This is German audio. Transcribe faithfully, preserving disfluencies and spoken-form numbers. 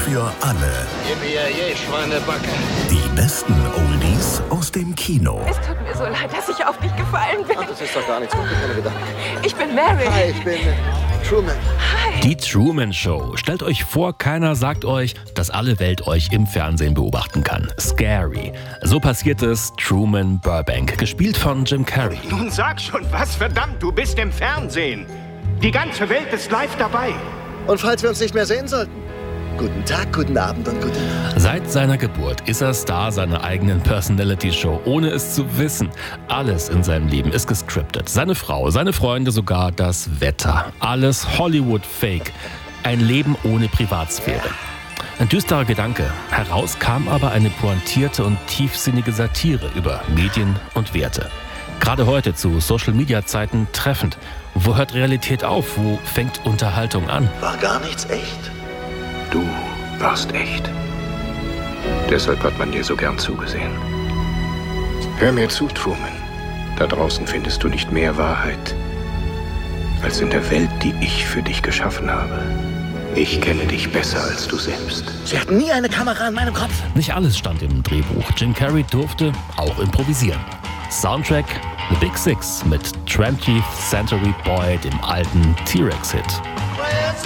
für alle. Gib mir je, Schweinebacke. Die besten Oldies aus dem Kino. Es tut mir so leid, dass ich auf dich gefallen bin. Ach, das ist doch gar nichts. Mach dir keine Gedanken. Ich bin Mary. Hi, ich bin Truman. Hi. Die Truman Show. Stellt euch vor, keiner sagt euch, dass alle Welt euch im Fernsehen beobachten kann. Scary. So passiert es Truman Burbank, gespielt von Jim Carrey. Nun sag schon was, verdammt, du bist im Fernsehen. Die ganze Welt ist live dabei. Und falls wir uns nicht mehr sehen sollten, guten Tag, guten Abend und gute Nacht. Seit seiner Geburt ist er Star seiner eigenen Personality-Show, ohne es zu wissen. Alles in seinem Leben ist gescriptet. Seine Frau, seine Freunde, sogar das Wetter. Alles Hollywood-Fake. Ein Leben ohne Privatsphäre. Ein düsterer Gedanke. Heraus kam aber eine pointierte und tiefsinnige Satire über Medien und Werte. Gerade heute zu Social-Media-Zeiten treffend. Wo hört Realität auf? Wo fängt Unterhaltung an? War gar nichts echt. Du warst echt. Deshalb hat man dir so gern zugesehen. Hör mir zu, Truman. Da draußen findest du nicht mehr Wahrheit als in der Welt, die ich für dich geschaffen habe. Ich kenne dich besser als du selbst. Sie hatten nie eine Kamera in meinem Kopf. Nicht alles stand im Drehbuch. Jim Carrey durfte auch improvisieren. Soundtrack The Big Six mit twentieth Century Boy, dem alten T-Rex-Hit.